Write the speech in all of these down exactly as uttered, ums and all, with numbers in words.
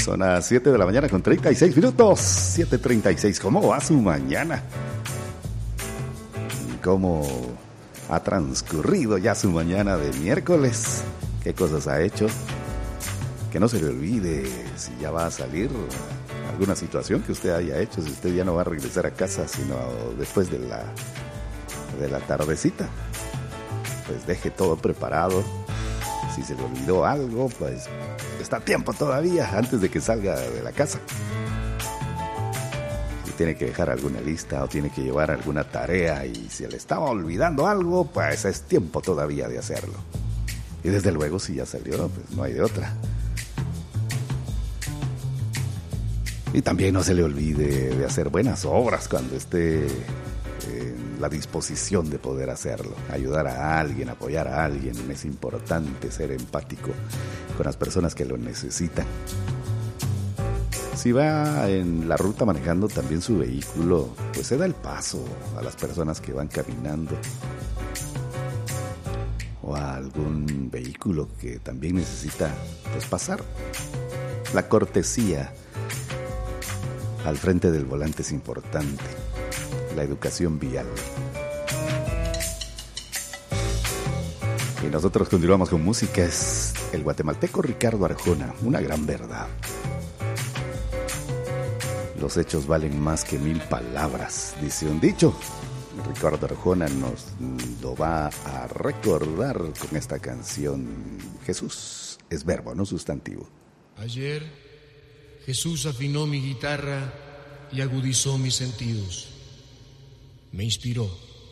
Son las siete de la mañana con treinta y seis minutos. siete treinta y seis. ¿Cómo va su mañana? ¿Cómo ha transcurrido ya su mañana de miércoles? ¿Qué cosas ha hecho? Que no se le olvide si ya va a salir alguna situación que usted haya hecho, si usted ya no va a regresar a casa sino después de la, de la tardecita. Pues deje todo preparado. Si se le olvidó algo, pues está a tiempo todavía antes de que salga de la casa. Si tiene que dejar alguna lista o tiene que llevar alguna tarea y se le estaba olvidando algo, pues es tiempo todavía de hacerlo. Y desde luego si ya salió, pues no hay de otra. Y también no se le olvide de hacer buenas obras cuando esté en la disposición de poder hacerlo. Ayudar a alguien, apoyar a alguien. Es importante ser empático con las personas que lo necesitan. Si va en la ruta manejando también su vehículo, pues se da el paso a las personas que van caminando. O a algún vehículo que también necesita pues pasar. La cortesía al frente del volante es importante. La educación vial. Y nosotros continuamos con música. Es el guatemalteco Ricardo Arjona, una gran verdad. Los hechos valen más que mil palabras, dice un dicho. Ricardo Arjona nos lo va a recordar con esta canción. Jesús es verbo, no sustantivo. Ayer Jesús afinó mi guitarra y agudizó mis sentidos. Me inspiró.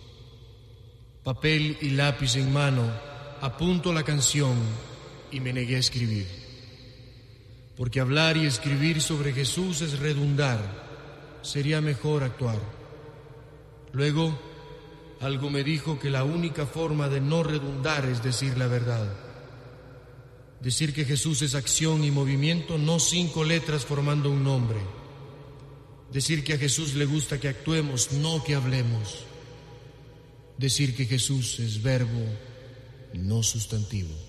Papel y lápiz en mano, apunto la canción y me negué a escribir. Porque hablar y escribir sobre Jesús es redundar. Sería mejor actuar. Luego, algo me dijo que la única forma de no redundar es decir la verdad. Decir que Jesús es acción y movimiento, no cinco letras formando un nombre. Decir que a Jesús le gusta que actuemos, no que hablemos. Decir que Jesús es verbo, no sustantivo.